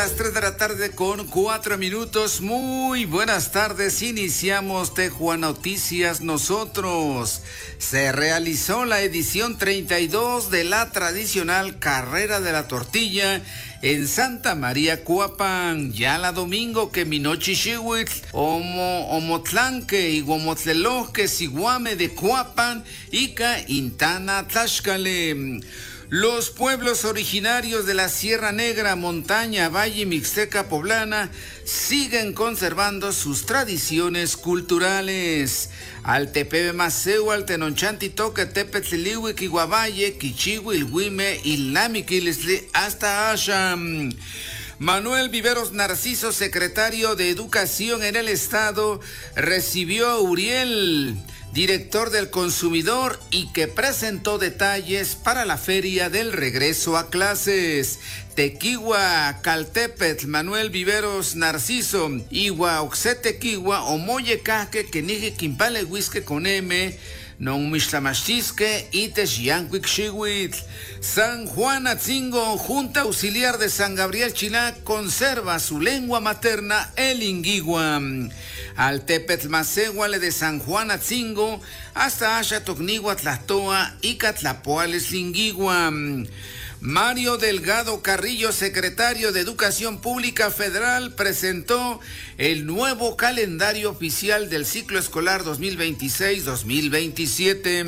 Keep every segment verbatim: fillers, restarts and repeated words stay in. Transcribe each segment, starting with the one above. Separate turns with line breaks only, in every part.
Las tres de la tarde con cuatro minutos. Muy buenas tardes. Iniciamos Tejuan Noticias nosotros. Se realizó la edición treinta y dos de la tradicional Carrera de la Tortilla en Santa María Cuapan. Ya la domingo que Minochichihuitl, Omo, Omotlanque y Guamotleloque, Siguame de Cuapan, Ica, Intana, Tlaxcale. Los pueblos originarios de la Sierra Negra, Montaña, Valle Mixteca Poblana siguen conservando sus tradiciones culturales. Altepebe Maseu, Altenonchanti, Toque, Tepetzilihui, Kihuavalle, Kichihui, Ilhuime, Ilnamiquilisli, hasta Asham. Manuel Viveros Narciso, secretario de Educación en el Estado, recibió a Uriel, director del consumidor, y que presentó detalles para la feria del regreso a clases. Tequigua, Caltepetl, Manuel Viveros Narciso, Igua, Oxetequigua, Omoye Caque, Kenige Quimpale Huisque con M, Non Mixtlamachtisque y Texiancuic Xihuitl. San Juan Atzingo, Junta Auxiliar de San Gabriel Chilá, conserva su lengua materna, el Inguigua. Altepetl Macehuale de San Juan Atzingo, hasta Asha Tocnigua Tlatoa y Catlapoales Lingigua. Mario Delgado Carrillo, secretario de Educación Pública Federal, presentó el nuevo calendario oficial del ciclo escolar dos mil veintiséis dos mil veintisiete.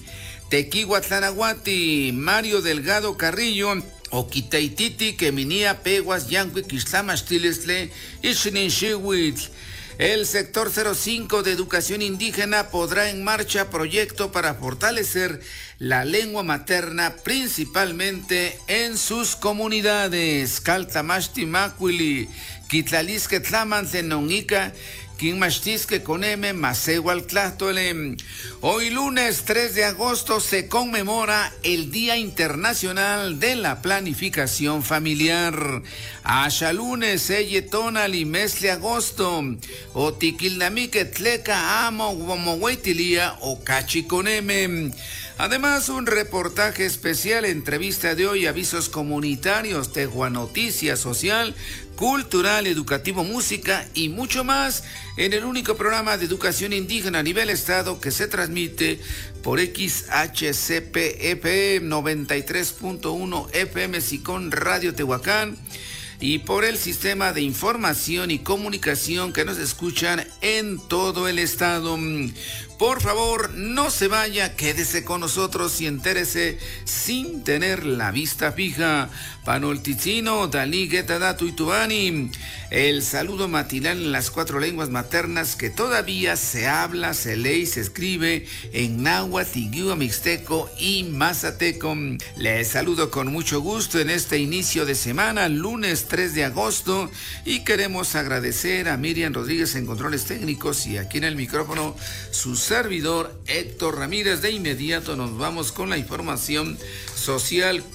Tequihuatlanahuati, Mario Delgado Carrillo, Oquiteititi, Queminía, Peguas, Yanqui, Quixtlamachtilestle y Xinixihuitl. El sector cero cinco de educación indígena podrá en marcha proyecto para fortalecer la lengua materna, principalmente en sus comunidades. Caltamashti Macuili, Quitlalisque Tlamantle Nonica, Quinmachtisque con M, Macehualtlastole. Hoy lunes tres de agosto se conmemora el Día Internacional de la Planificación Familiar. Asha lunes, Eyetona, Limesle agosto, o Tiquilnamique Tleca, Amo, Guamohuetilia, o Cachi con M. Además, un reportaje especial, entrevista de hoy, avisos comunitarios, Tejuan Noticias, social, cultural, educativo, música y mucho más en el único programa de educación indígena a nivel estado que se transmite por X H C P F M noventa y tres punto uno F M Sicón Radio Tehuacán y por el sistema de información y comunicación que nos escuchan en todo el estado. Por favor, no se vaya, quédese con nosotros y entérese sin tener la vista fija. Panolticino, Dalí, Guetada, Tuitubani. El saludo matinal en las cuatro lenguas maternas que todavía se habla, se lee y se escribe en náhuatl, iguá, mixteco y mazateco. Les saludo con mucho gusto en este inicio de semana, lunes tres de agosto, y queremos agradecer a Miriam Rodríguez en controles técnicos y aquí en el micrófono su servidor Héctor Ramírez. De inmediato nos vamos con la información social,